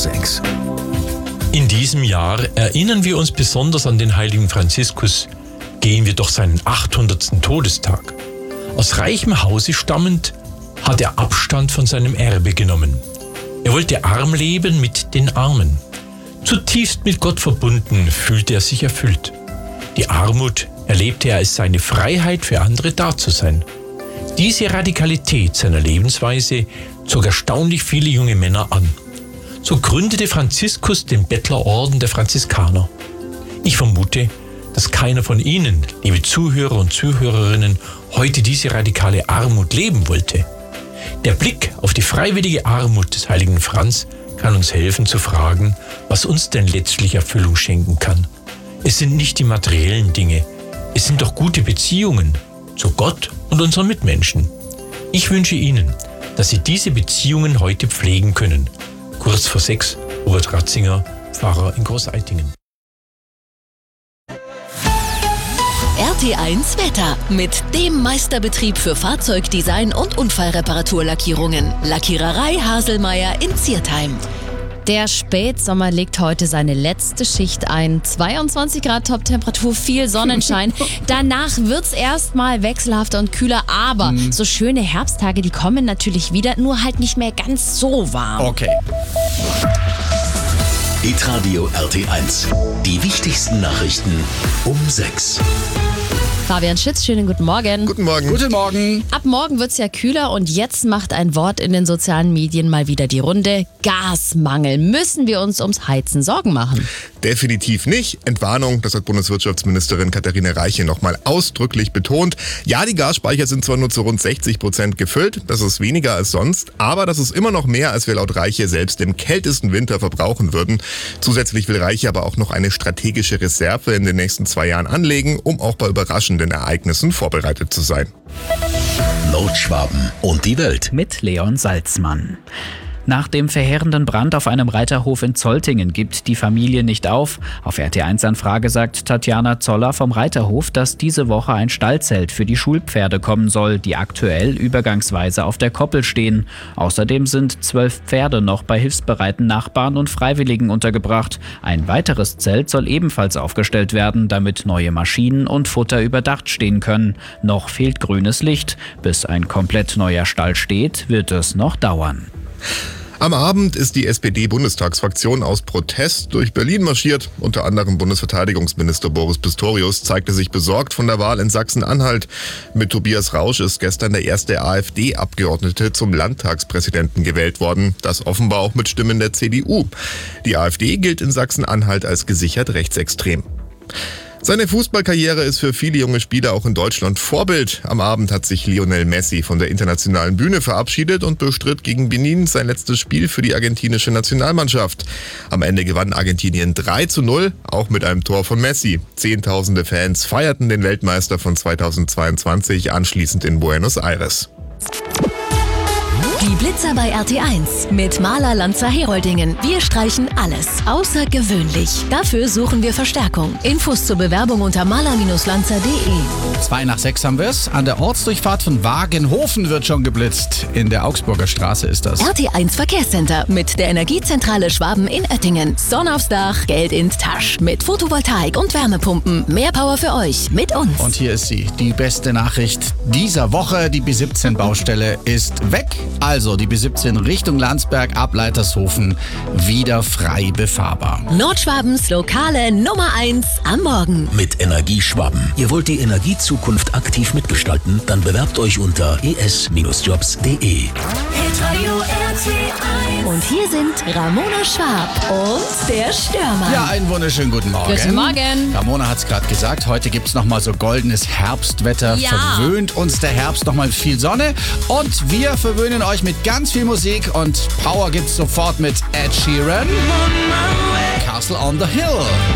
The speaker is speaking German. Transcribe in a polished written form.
6. In diesem Jahr erinnern wir uns besonders an den heiligen Franziskus, gehen wir doch seinen 800. Todestag. Aus reichem Hause stammend hat er Abstand von seinem Erbe genommen. Er wollte arm leben mit den Armen. Zutiefst mit Gott verbunden fühlte er sich erfüllt. Die Armut erlebte er als seine Freiheit, für andere da zu sein. Diese Radikalität seiner Lebensweise zog erstaunlich viele junge Männer an. So gründete Franziskus den Bettlerorden der Franziskaner. Ich vermute, dass keiner von Ihnen, liebe Zuhörer und Zuhörerinnen, heute diese radikale Armut leben wollte. Der Blick auf die freiwillige Armut des heiligen Franz kann uns helfen zu fragen, was uns denn letztlich Erfüllung schenken kann. Es sind nicht die materiellen Dinge, es sind doch gute Beziehungen zu Gott und unseren Mitmenschen. Ich wünsche Ihnen, dass Sie diese Beziehungen heute pflegen können. Kurz vor 6, Robert Ratzinger, Pfarrer in Großaitingen. RT1 Wetter mit dem Meisterbetrieb für Fahrzeugdesign und Unfallreparaturlackierungen. Lackiererei Haselmeier in Ziertheim. Der Spätsommer legt heute seine letzte Schicht ein. 22 Grad Toptemperatur, viel Sonnenschein. Danach wird's erstmal wechselhafter und kühler, aber so schöne Herbsttage, die kommen natürlich wieder, nur halt nicht mehr ganz so warm. Okay. Hitradio RT1. Die wichtigsten Nachrichten um 6. Fabian Schitz, schönen guten Morgen. Guten Morgen. Guten Morgen. Ab morgen wird's ja kühler und jetzt macht ein Wort in den sozialen Medien mal wieder die Runde. Gasmangel. Müssen wir uns ums Heizen Sorgen machen? Definitiv nicht. Entwarnung, das hat Bundeswirtschaftsministerin Katharina Reiche nochmal ausdrücklich betont. Ja, die Gasspeicher sind zwar nur zu rund 60% gefüllt, das ist weniger als sonst, aber das ist immer noch mehr, als wir laut Reiche selbst im kältesten Winter verbrauchen würden. Zusätzlich will Reiche aber auch noch eine strategische Reserve in den nächsten 2 Jahren anlegen, um auch bei überraschenden Ereignissen vorbereitet zu sein. Nordschwaben und die Welt. Mit Leon Salzmann. Nach dem verheerenden Brand auf einem Reiterhof in Zoltingen gibt die Familie nicht auf. Auf RT1-Anfrage sagt Tatjana Zoller vom Reiterhof, dass diese Woche ein Stallzelt für die Schulpferde kommen soll, die aktuell übergangsweise auf der Koppel stehen. Außerdem sind 12 Pferde noch bei hilfsbereiten Nachbarn und Freiwilligen untergebracht. Ein weiteres Zelt soll ebenfalls aufgestellt werden, damit neue Maschinen und Futter überdacht stehen können. Noch fehlt grünes Licht. Bis ein komplett neuer Stall steht, wird es noch dauern. Am Abend ist die SPD-Bundestagsfraktion aus Protest durch Berlin marschiert. Unter anderem Bundesverteidigungsminister Boris Pistorius zeigte sich besorgt von der Wahl in Sachsen-Anhalt. Mit Tobias Rausch ist gestern der erste AfD-Abgeordnete zum Landtagspräsidenten gewählt worden. Das offenbar auch mit Stimmen der CDU. Die AfD gilt in Sachsen-Anhalt als gesichert rechtsextrem. Seine Fußballkarriere ist für viele junge Spieler auch in Deutschland Vorbild. Am Abend hat sich Lionel Messi von der internationalen Bühne verabschiedet und bestritt gegen Benin sein letztes Spiel für die argentinische Nationalmannschaft. Am Ende gewann Argentinien 3:0, auch mit einem Tor von Messi. Zehntausende Fans feierten den Weltmeister von 2022 anschließend in Buenos Aires. Die Blitzer bei RT1 mit Maler Lanzer Heroldingen. Wir streichen alles außergewöhnlich. Dafür suchen wir Verstärkung. Infos zur Bewerbung unter maler-lanzer.de. 2 nach 6 haben wir es. An der Ortsdurchfahrt von Wagenhofen wird schon geblitzt. In der Augsburger Straße ist das. RT1 Verkehrscenter mit der Energiezentrale Schwaben in Oettingen. Sonne aufs Dach, Geld ins Tasch. Mit Photovoltaik und Wärmepumpen. Mehr Power für euch mit uns. Und hier ist sie, die beste Nachricht dieser Woche. Die B17-Baustelle ist weg. Also die B17 Richtung Landsberg ab Leitershofen wieder frei befahrbar. Nordschwabens lokale Nummer 1 am Morgen. Mit Energieschwaben. Ihr wollt die Energiezukunft aktiv mitgestalten? Dann bewerbt euch unter es-jobs.de. Und hier sind Ramona Schwab und der Stürmer. Ja, einen wunderschönen guten Morgen. Guten Morgen. Ramona hat es gerade gesagt, heute gibt es nochmal so goldenes Herbstwetter. Ja. Verwöhnt uns der Herbst nochmal mit viel Sonne. Und wir verwöhnen euch mit ganz viel Musik. Und Power gibt's sofort mit Ed Sheeran. Castle on the Hill.